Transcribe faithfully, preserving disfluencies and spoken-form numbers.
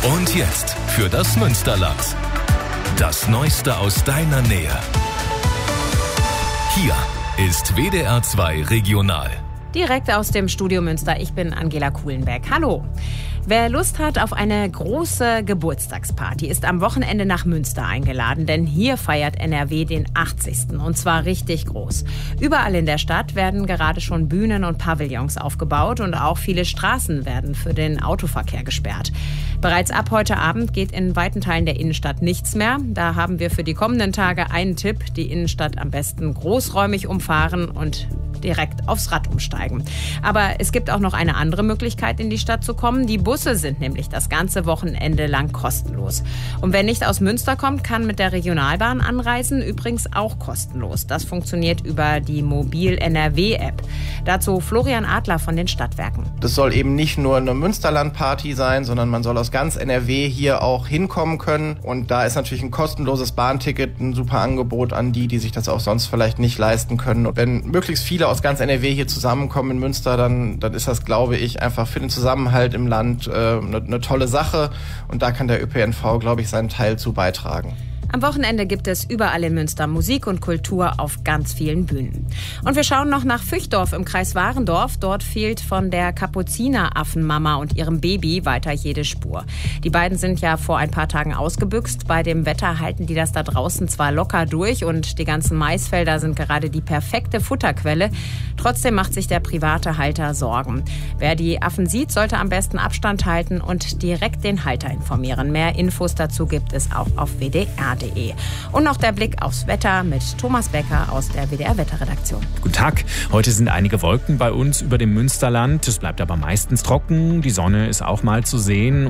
Und jetzt für das Münsterland. Das Neueste aus deiner Nähe. Hier ist W D R zwei Regional. Direkt aus dem Studio Münster, ich bin Angela Kuhlenberg. Hallo! Wer Lust hat auf eine große Geburtstagsparty, ist am Wochenende nach Münster eingeladen, denn hier feiert N R W den achtzigsten und zwar richtig groß. Überall in der Stadt werden gerade schon Bühnen und Pavillons aufgebaut und auch viele Straßen werden für den Autoverkehr gesperrt. Bereits ab heute Abend geht in weiten Teilen der Innenstadt nichts mehr. Da haben wir für die kommenden Tage einen Tipp: die Innenstadt am besten großräumig umfahren und direkt aufs Rad umsteigen. Aber es gibt auch noch eine andere Möglichkeit, in die Stadt zu kommen. Die Busse sind nämlich das ganze Wochenende lang kostenlos. Und wer nicht aus Münster kommt, kann mit der Regionalbahn anreisen, übrigens auch kostenlos. Das funktioniert über die Mobil-N R W-App. Dazu Florian Adler von den Stadtwerken. Das soll eben nicht nur eine Münsterland-Party sein, sondern man soll aus ganz N R W hier auch hinkommen können. Und da ist natürlich ein kostenloses Bahnticket ein super Angebot an die, die sich das auch sonst vielleicht nicht leisten können. Und wenn möglichst viele aus ganz N R W hier zusammenkommen in Münster, dann, dann ist das, glaube ich, einfach für den Zusammenhalt im Land äh, eine, eine tolle Sache. Und da kann der Ö P N V, glaube ich, seinen Teil zu beitragen. Am Wochenende gibt es überall in Münster Musik und Kultur auf ganz vielen Bühnen. Und wir schauen noch nach Füchdorf im Kreis Warendorf. Dort fehlt von der Kapuzineraffenmama und ihrem Baby weiter jede Spur. Die beiden sind ja vor ein paar Tagen ausgebüxt. Bei dem Wetter halten die das da draußen zwar locker durch und die ganzen Maisfelder sind gerade die perfekte Futterquelle. Trotzdem macht sich der private Halter Sorgen. Wer die Affen sieht, sollte am besten Abstand halten und direkt den Halter informieren. Mehr Infos dazu gibt es auch auf W D R punkt de. Und noch der Blick aufs Wetter mit Thomas Becker aus der W D R-Wetterredaktion. Guten Tag. Heute sind einige Wolken bei uns über dem Münsterland. Es bleibt aber meistens trocken. Die Sonne ist auch mal zu sehen.